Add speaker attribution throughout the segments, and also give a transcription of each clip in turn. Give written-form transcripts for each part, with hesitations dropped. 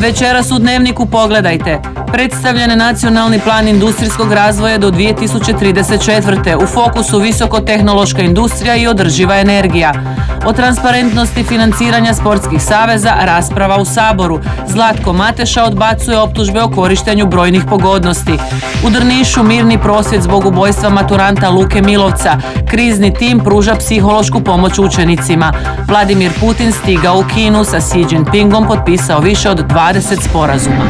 Speaker 1: Večeras u Dnevniku pogledajte. Predstavljen nacionalni plan industrijskog razvoja do 2034. U fokusu visokotehnološka industrija i održiva energija. O transparentnosti financiranja sportskih saveza rasprava u Saboru. Zlatko Mateša odbacuje optužbe o korištenju brojnih pogodnosti. U Drnišu mirni prosvjed zbog ubojstva maturanta Luke Milovca. Krizni tim pruža psihološku pomoć učenicima. Vladimir Putin stigao u Kinu, sa Xi Jinpingom potpisao više od 20 sporazuma.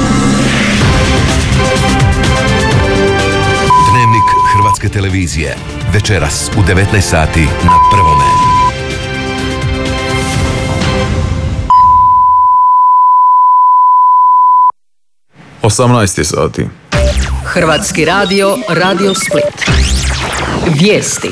Speaker 2: Dnevnik Hrvatske televizije. Večeras u 19 sati na Prvome.
Speaker 3: Osamnaest sati.
Speaker 4: Hrvatski radio, Radio Split. Vijesti.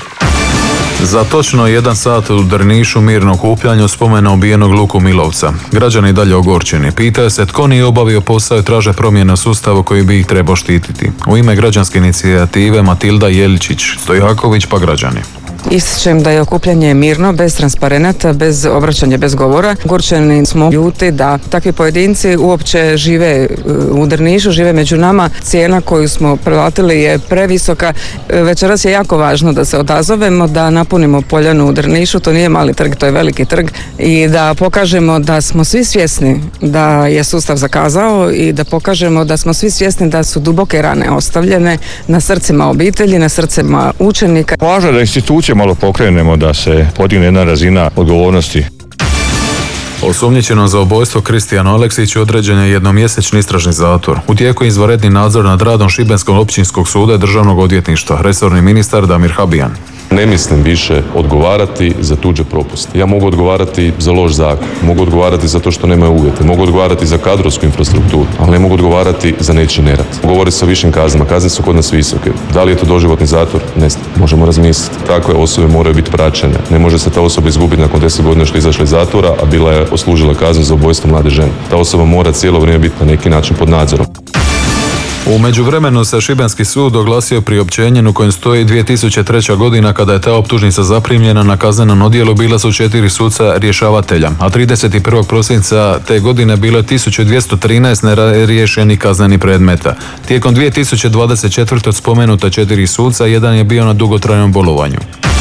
Speaker 3: Za točno 1 sat u Drnišu mirno okupljanje u spomenu ubijenog Luku Milovca. Građani dalje ogorčeni. Pitaju se tko nije obavio posao i traže promjene u sustavu koji bi ih trebao štititi. U ime građanske inicijative Matilda Jeličić, Stojaković pa građani.
Speaker 5: Ističem da je okupljanje mirno, bez transparenata, bez obraćanja, bez govora. Ogorčeni smo ljuti da takvi pojedinci uopće žive u Drnišu, žive među nama. Cijena koju smo platili je previsoka. Večeras je jako važno da se odazovemo, da napunimo Poljanu u Drnišu. To nije mali trg, to je veliki trg. I da pokažemo da smo svi svjesni da je sustav zakazao i da pokažemo da smo svi svjesni da su duboke rane ostavljene na srcima obitelji, na srcima učenika.
Speaker 6: Važno je da institucije malo pokrenemo, da se podigne jedna razina odgovornosti.
Speaker 3: Osumnjičenom za ubojstvo Kristijanu Aleksiću određen je jednomjesečni istražni zatvor. U tijeku je izvanredni nadzor nad radom Šibenskog općinskog suda i državnog odvjetništva, resorni ministar Damir Habijan.
Speaker 7: Ne mislim više odgovarati za tuđe propuste. Ja mogu odgovarati za loš zakon, mogu odgovarati za to što nemaju uvjete, mogu odgovarati za kadrovsku infrastrukturu, ali ne mogu odgovarati za nečiji nerad. Govori se o višim kaznama, kazne su kod nas visoke. Da li je to doživotni zatvor? Ne znam, možemo razmisliti. Takve osobe moraju biti praćene. Ne može se ta osoba izgubiti nakon 10 godina što je izašla iz zatvora, a bila je odslužila kaznu za ubojstvo mlade žene. Ta osoba mora cijelo vrijeme biti na neki način pod nadzorom.
Speaker 3: U međuvremenu se Šibenski sud oglasio priopćenjem u kojem stoji 2003. godina kada je ta optužnica zaprimljena. Na kaznenom odjelu bila su 4 suca rješavatelja, a 31. prosinca te godine bilo je 1213 neriješenih kaznenih predmeta. Tijekom 2024. od spomenuta 4 suca, jedan je bio na dugotrajnom bolovanju.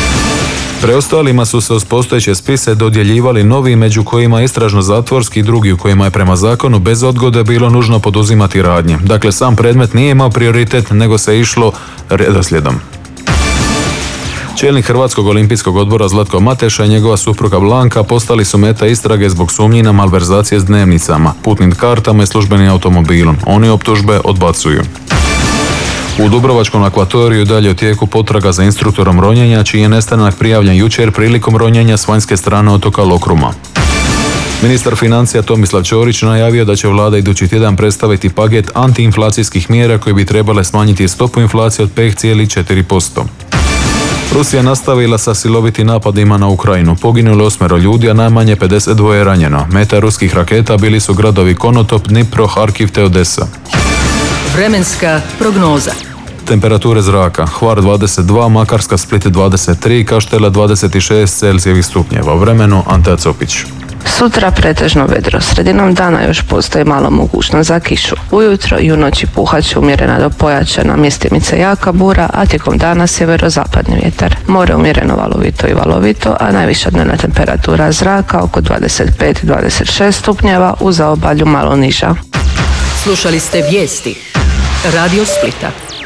Speaker 3: Preostalima su se uz postojeće spise dodjeljivali novi, među kojima istražno-zatvorski i drugi u kojima je prema zakonu bez odgode bilo nužno poduzimati radnje. Dakle, sam predmet nije imao prioritet, nego se išlo redoslijedom. Čelnik Hrvatskog olimpijskog odbora Zlatko Mateša i njegova supruga Blanka postali su meta istrage zbog sumnji na malverzacije s dnevnicama, putnim kartama i službenim automobilom. Oni optužbe odbacuju. U Dubrovačkom akvatoriju dalje u tijeku potraga za instruktorom ronjenja, čiji je nestanak prijavljen jučer prilikom ronjenja s vanjske strane otoka Lokruma. Ministar financija Tomislav Ćorić najavio da će vlada idući tjedan predstaviti paket antiinflacijskih mjera koje bi trebale smanjiti stopu inflacije od 5,4%. Rusija nastavila sa silovitim napadima na Ukrajinu. Poginulo 8 ljudi, a najmanje 52 je ranjeno. Meta ruskih raketa bili su gradovi Konotop, Dnipro, Harkiv te Odesa.
Speaker 4: Vremenska prognoza.
Speaker 3: Temperature zraka: Hvar 22, Makarska, Split 23, Kaštela 26 Celzijevih stupnjeva. Vremenu Ante Copić.
Speaker 8: Sutra pretežno vedro, sredinom dana još postoji malo mogućnost za kišu. Ujutro i u noći puhat će umjerena do pojačana, mjestimice jaka bura, a tijekom dana sjeverozapadni vjetar. More umjereno valovito i valovito, a najviša dnevna temperatura zraka oko 25-26 stupnjeva, u zaobalju malo niža.
Speaker 4: Slušali ste vijesti Radio Splita.